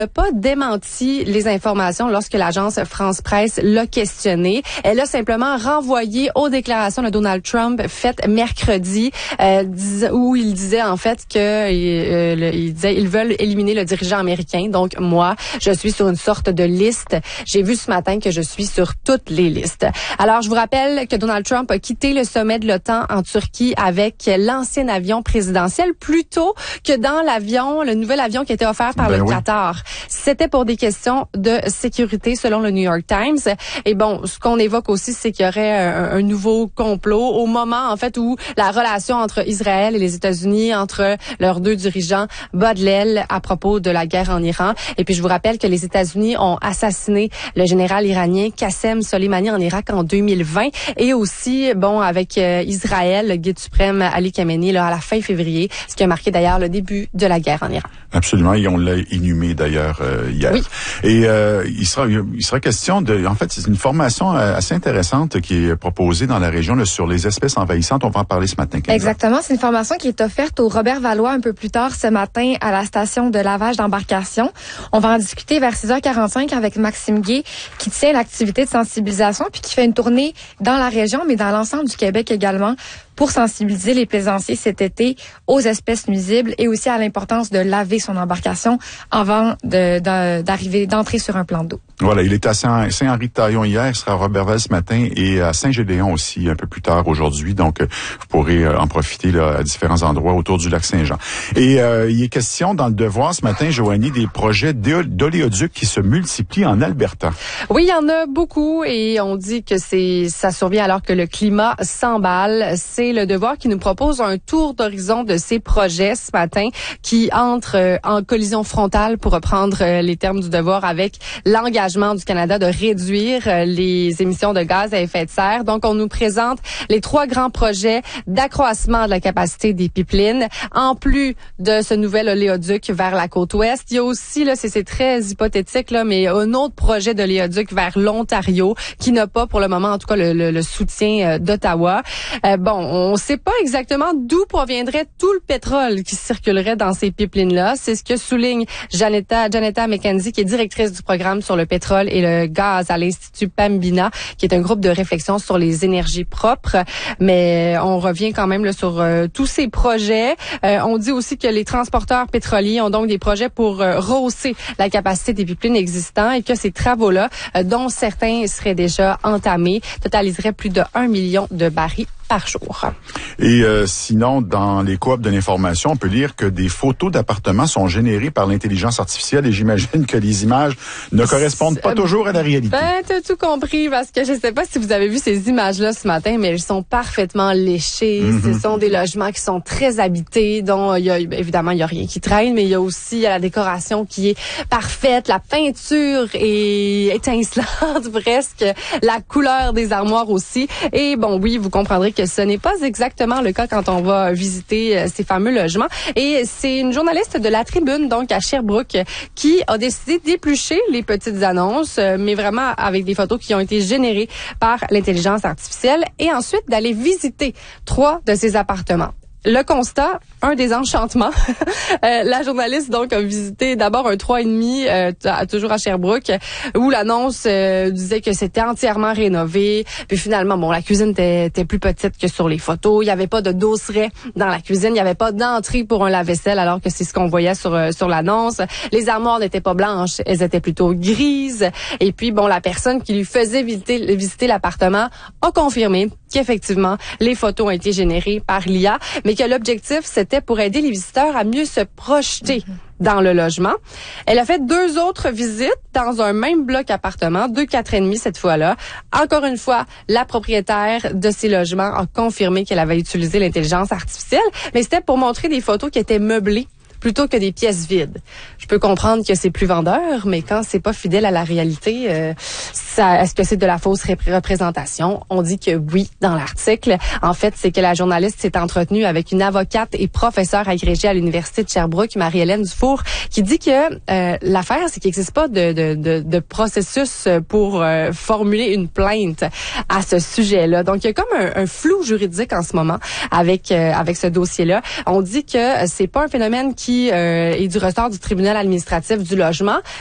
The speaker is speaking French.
n'a pas démenti les informations lorsque l'agence France Presse l'a questionné. Elle a simplement renvoyé aux déclarations de Donald Trump faites mercredi, où il disait en fait que il disait ils veulent éliminer le dirigeant américain. Donc moi, je suis sur une sorte de liste. J'ai vu ce matin que je suis sur toutes les listes. Alors je vous rappelle que Donald Trump a quitté le sommet de l'OTAN en Turquie avec l'ancien avion présidentiel plutôt que dans le nouvel avion qui a été offert par le Qatar. C'était pour des questions de sécurité selon le New York Times. Et bon, ce qu'on évoque aussi, c'est qu'il y aurait un nouveau complot au moment, en fait, où la relation entre Israël et les États-Unis, entre leurs deux dirigeants, bat de l'aile à propos de la guerre en Iran. Et puis, je vous rappelle que les États-Unis ont assassiné le général iranien Qassem Soleimani en Irak en 2020. Et aussi, bon, avec Israël, le guide suprême Ali Khamenei, là, à la fin février, ce qui a marqué d'ailleurs le début de la guerre en Iran. Absolument, et on l'a inhumé d'ailleurs hier. Oui. Et il sera question de, en fait, c'est une formation assez intéressante qui est proposée dans la région là, sur les espèces envahissantes. On va en parler ce matin. Exactement, c'est une formation qui est offerte au Robert Valois un peu plus tard ce matin à la station de lavage d'embarcation. On va en discuter vers 6h45 avec Maxime Guay qui tient l'activité de sensibilisation puis qui fait une tournée dans la région mais dans l'ensemble du Québec également pour sensibiliser les plaisanciers cet été aux espèces nuisibles et aussi à l'importance de laver son embarcation avant d'entrer sur un plan d'eau. Voilà, il était à Saint-Henri-de-Taillon hier, il sera à Roberval ce matin et à Saint-Gédéon aussi un peu plus tard aujourd'hui. Donc, vous pourrez en profiter là, à différents endroits autour du lac Saint-Jean. Et il est question dans le Devoir ce matin, Joanie, des projets d'oléoducs qui se multiplient en Alberta. Oui, il y en a beaucoup et on dit que ça survient alors que le climat s'emballe. C'est le Devoir qui nous propose un tour d'horizon de ces projets ce matin qui entrent en collision frontale, pour reprendre les termes du Devoir, avec l'engagement du Canada de réduire les émissions de gaz à effet de serre. Donc, on nous présente les 3 grands projets d'accroissement de la capacité des pipelines, en plus de ce nouvel oléoduc vers la côte ouest. Il y a aussi, là, c'est très hypothétique, là, mais un autre projet d'oléoduc vers l'Ontario qui n'a pas, pour le moment, en tout cas, le soutien d'Ottawa. Bon, on ne sait pas exactement d'où proviendrait tout le pétrole qui circulerait dans ces pipelines-là. C'est ce que souligne Janetta McKenzie, qui est directrice du programme sur le pétrole et le gaz à l'Institut Pembina, qui est un groupe de réflexion sur les énergies propres. Mais on revient quand même là, sur tous ces projets. On dit aussi que les transporteurs pétroliers ont donc des projets pour rehausser la capacité des pipelines existants et que ces travaux-là, dont certains seraient déjà entamés, totaliseraient plus de 1 million de barils par jour. Et sinon, dans les coops de l'information, on peut lire que des photos d'appartements sont générées par l'intelligence artificielle et j'imagine que les images ne correspondent pas toujours à la réalité. Ben, t'as tout compris, parce que je sais pas si vous avez vu ces images-là ce matin, mais elles sont parfaitement léchées. Ce sont des logements qui sont très habités, dont évidemment, il y a rien qui traîne, mais il y a aussi la décoration qui est parfaite, la peinture est étincelante presque, la couleur des armoires aussi. Et bon, oui, vous comprendrez que ce n'est pas exactement le cas quand on va visiter ces fameux logements. Et c'est une journaliste de La Tribune, donc à Sherbrooke, qui a décidé d'éplucher les petites annonces, mais vraiment avec des photos qui ont été générées par l'intelligence artificielle, et ensuite d'aller visiter 3 de ces appartements. Le constat, un désenchantement. La journaliste donc a visité d'abord un 3,5 toujours à Sherbrooke, où l'annonce disait que c'était entièrement rénové. Puis finalement, bon, la cuisine était plus petite que sur les photos. Il n'y avait pas de dosseret dans la cuisine. Il n'y avait pas d'entrée pour un lave-vaisselle, alors que c'est ce qu'on voyait sur l'annonce. Les armoires n'étaient pas blanches, elles étaient plutôt grises. Et puis bon, la personne qui lui faisait visiter l'appartement a confirmé qu'effectivement, les photos ont été générées par l'IA, mais que l'objectif, c'était pour aider les visiteurs à mieux se projeter dans le logement. Elle a fait 2 autres visites dans un même bloc appartement, 2 4,5 cette fois-là. Encore une fois, la propriétaire de ces logements a confirmé qu'elle avait utilisé l'intelligence artificielle, mais c'était pour montrer des photos qui étaient meublées plutôt que des pièces vides. Je peux comprendre que c'est plus vendeur, mais quand c'est pas fidèle à la réalité, Est-ce que c'est de la fausse représentation? On dit que oui dans l'article. En fait, c'est que la journaliste s'est entretenue avec une avocate et professeure agrégée à l'Université de Sherbrooke, Marie-Hélène Dufour, qui dit que l'affaire, c'est qu'il n'existe pas de processus pour formuler une plainte à ce sujet-là. Donc, il y a comme un flou juridique en ce moment avec ce dossier-là. On dit que c'est pas un phénomène qui est du ressort du tribunal administratif du logement,